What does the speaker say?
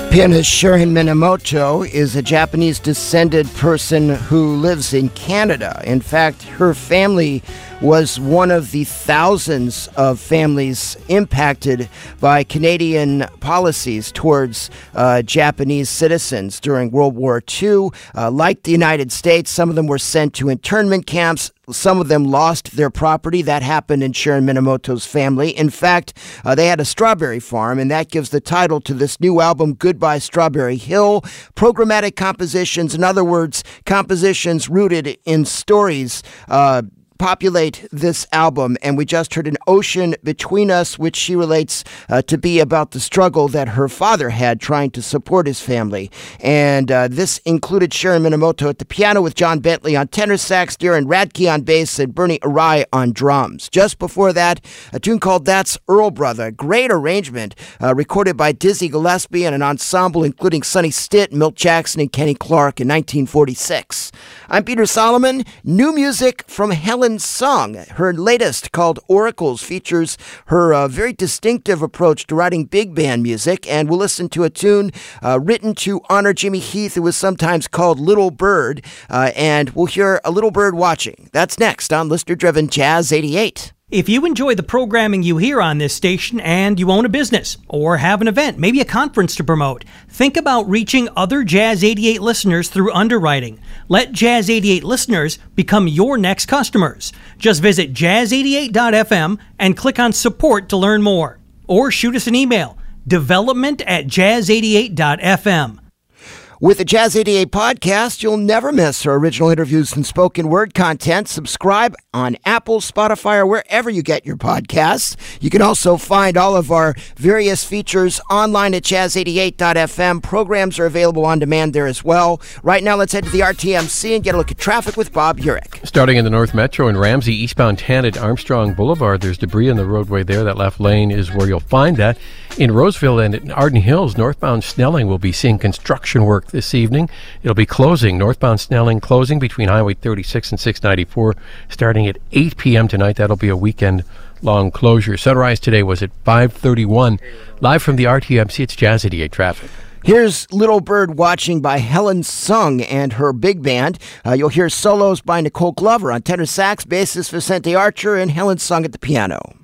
Pianist Shirin Minamoto is a Japanese-descended person who lives in Canada. In fact, her family was one of the thousands of families impacted by Canadian policies towards Japanese citizens during World War II. Like the United States, some of them were sent to internment camps. Some of them lost their property. That happened in Shirin Minamoto's family. In fact, they had a strawberry farm, and that gives the title to this new album, Goodbye Strawberry Hill. Programmatic compositions, in other words, compositions rooted in stories, populate this album, and we just heard An Ocean Between Us, which she relates to be about the struggle that her father had trying to support his family. And this included Shirin Minamoto at the piano with John Bentley on tenor sax, Darren Radke on bass, and Bernie Arai on drums. Just before that, a tune called That's Earl Brother, great arrangement, recorded by Dizzy Gillespie and an ensemble including Sonny Stitt, Milt Jackson, and Kenny Clark in 1946. I'm Peter Solomon. New music from Helen Sung. Her latest, called Oracles, features her very distinctive approach to writing big band music, and we'll listen to a tune written to honor Jimmy Heath, who was sometimes called Little Bird, and we'll hear A Little Bird Watching. That's next on listener-driven Jazz 88. If you enjoy the programming you hear on this station and you own a business or have an event, maybe a conference to promote, think about reaching other Jazz 88 listeners through underwriting. Let Jazz 88 listeners become your next customers. Just visit jazz88.fm and click on support to learn more. Or shoot us an email, development@jazz88.fm. With the Jazz 88 podcast, you'll never miss our original interviews and spoken word content. Subscribe on Apple, Spotify, or wherever you get your podcasts. You can also find all of our various features online at jazz88.fm. Programs are available on demand there as well. Right now, let's head to the RTMC and get a look at traffic with Bob Urich. Starting in the North Metro in Ramsey, eastbound 10 at Armstrong Boulevard, there's debris in the roadway there. That left lane is where you'll find that. In Roseville and at Arden Hills, northbound Snelling will be seeing construction work this evening. It'll be closing, northbound Snelling closing between Highway 36 and 694 starting at 8 p.m. tonight. That'll be a weekend-long closure. Sunrise today was at 5:31. Live from the RTMC, it's Jazz 88 traffic. Here's Little Bird Watching by Helen Sung and her big band. You'll hear solos by Nicole Glover on tenor sax, bassist Vicente Archer, and Helen Sung at the piano.